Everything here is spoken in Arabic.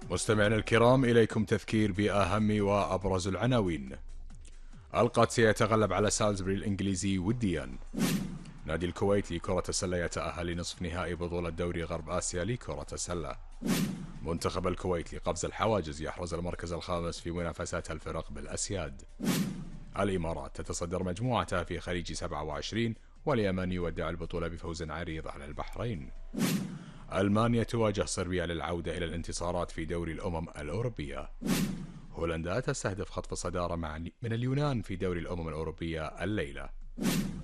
مستمعينا الكرام، إليكم تذكير بأهم وأبرز العناوين. القادسية يتغلب على سالزبوري الإنجليزي وديا. نادي الكويت لكرة السلة يتأهل لنصف نهائي بطولة دوري غرب آسيا لكرة السلة. منتخب الكويت لقفز الحواجز يحرز المركز الخامس في منافسات الفرق بالأسياد. الإمارات تتصدر مجموعتها في خليج 27، واليمن يودع البطولة بفوز عريض على البحرين. ألمانيا تواجه صربيا للعودة إلى الانتصارات في دوري الأمم الأوروبية. هولندا تستهدف خطف الصدارة من اليونان في دوري الأمم الأوروبية الليلة.